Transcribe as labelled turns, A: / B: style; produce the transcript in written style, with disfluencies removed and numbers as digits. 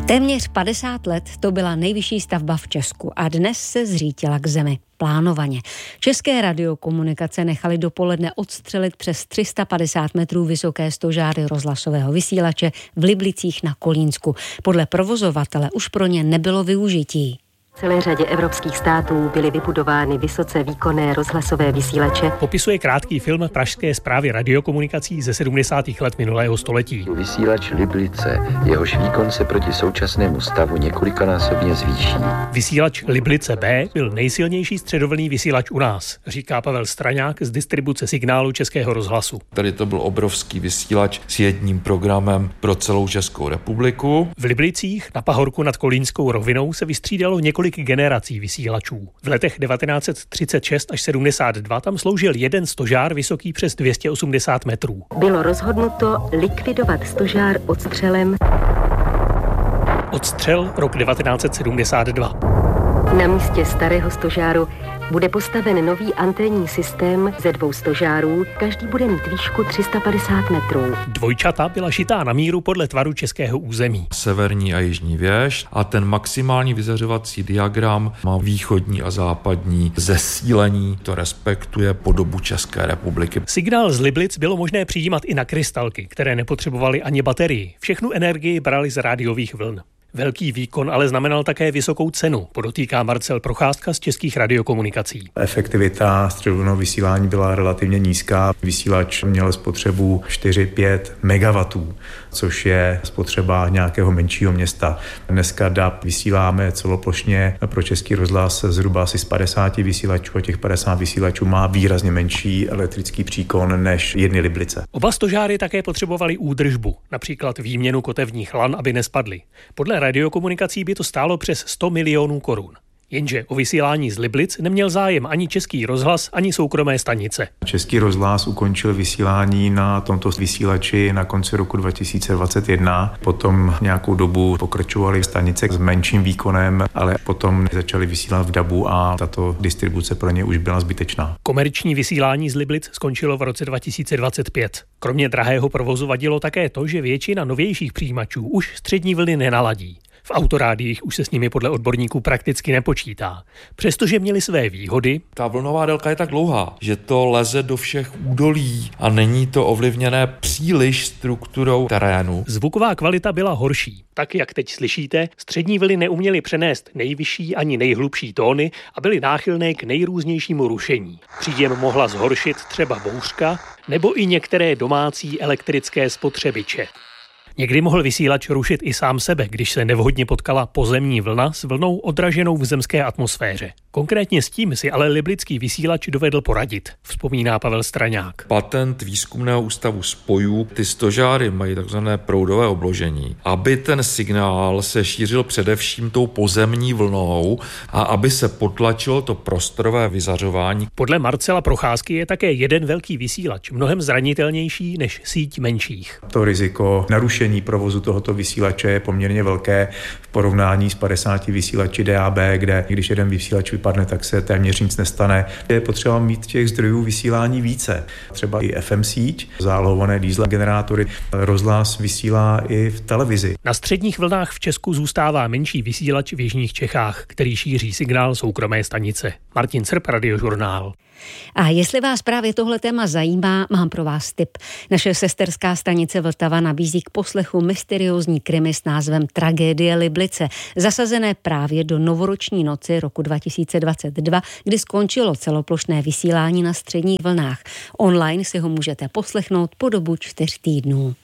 A: Téměř 50 let to byla nejvyšší stavba v Česku a dnes se zřítila k zemi. Plánovaně. České radiokomunikace nechaly dopoledne odstřelit přes 350 metrů vysoké stožáry rozhlasového vysílače v Liblicích na Kolínsku. Podle provozovatele už pro ně nebylo využití.
B: V celé řadě evropských států byly vybudovány vysoce výkonné rozhlasové vysílače.
C: Popisuje krátký film Pražské správy radiokomunikací ze 70. let minulého století.
D: Vysílač Liblice, jehož výkon se proti současnému stavu několikanásobně zvýší.
C: Vysílač Liblice B byl nejsilnější středovlnný vysílač u nás, říká Pavel Straňák z distribuce signálu Českého rozhlasu.
E: Tady to byl obrovský vysílač s jedním programem pro celou Českou republiku.
C: V Liblicích na pahorku nad Kolínskou rovinou se vystřídalo několik generací vysílačů. V letech 1936 až 72 tam sloužil jeden stožár vysoký přes 280 metrů.
B: Bylo rozhodnuto likvidovat stožár odstřelem.
C: Odstřel rok 1972.
B: Na místě starého stožáru bude postaven nový anténní systém ze 2 stožárů, každý bude mít výšku 350 metrů.
C: Dvojčata byla šitá na míru podle tvaru českého území.
E: Severní a jižní věž a ten maximální vyzařovací diagram má východní a západní zesílení, to respektuje podobu České republiky.
C: Signál z Liblic bylo možné přijímat i na krystalky, které nepotřebovaly ani baterii. Všechnu energii brali z rádiových vln. Velký výkon ale znamenal také vysokou cenu, podotýká Marcel Procházka z Českých radiokomunikací.
F: Efektivita středovlnného vysílání byla relativně nízká. Vysílač měl spotřebu 4-5 megawatů, což je spotřeba nějakého menšího města. Dneska DAB vysíláme celoplošně pro Český rozhlas zhruba asi z 50 vysílačů a těch 50 vysílačů má výrazně menší elektrický příkon než jedny Liblice.
C: Oba stožáry také potřebovaly údržbu, například výměnu kotevních lan, aby nespadly. Podle radiokomunikací by to stálo přes 100 milionů korun. Jenže o vysílání z Liblic neměl zájem ani Český rozhlas, ani soukromé stanice.
F: Český rozhlas ukončil vysílání na tomto vysílači na konci roku 2021. Potom nějakou dobu pokračovaly stanice s menším výkonem, ale potom začaly vysílat v DABu a tato distribuce pro ně už byla zbytečná.
C: Komerční vysílání z Liblic skončilo v roce 2025. Kromě drahého provozu vadilo také to, že většina novějších přijímačů už střední vlny nenaladí. V autorádiích už se s nimi podle odborníků prakticky nepočítá. Přestože měli své výhody.
E: Ta vlnová délka je tak dlouhá, že to leze do všech údolí a není to ovlivněné příliš strukturou terénu.
C: Zvuková kvalita byla horší. Tak, jak teď slyšíte, střední vlny neuměly přenést nejvyšší ani nejhlubší tóny a byly náchylné k nejrůznějšímu rušení. Příjem mohla zhoršit třeba bouřka nebo i některé domácí elektrické spotřebiče. Někdy mohl vysílač rušit i sám sebe, když se nevhodně potkala pozemní vlna s vlnou odraženou v zemské atmosféře. Konkrétně s tím si ale liblický vysílač dovedl poradit, vzpomíná Pavel Straňák.
E: Patent Výzkumného ústavu spojů, ty stožáry mají takzvané proudové obložení, aby ten signál se šířil především tou pozemní vlnou a aby se potlačilo to prostorové vyzařování.
C: Podle Marcela Procházky je také jeden velký vysílač mnohem zranitelnější než síť menších.
F: To riziko narušení provozu tohoto vysílače je poměrně velké v porovnání s 50 vysílači DAB, kde když jeden vysílač vypadne, tak se téměř nic nestane. Je potřeba mít těch zdrojů vysílání více. Třeba i FM síť, zálohované diesel generátory, rozhlas vysílá i v televizi.
C: Na středních vlnách v Česku zůstává menší vysílač v jižních Čechách, který šíří signál soukromé stanice. Martin Srb, Radiožurnál.
A: A jestli vás právě tohle téma zajímá, mám pro vás tip. Naše sesterská stanice Vltava nabízí k poslechu mysteriózní krimi s názvem Tragédie Liblice, zasazené právě do novoroční noci roku 2022, kdy skončilo celoplošné vysílání na středních vlnách. Online si ho můžete poslechnout po dobu 4 týdnů.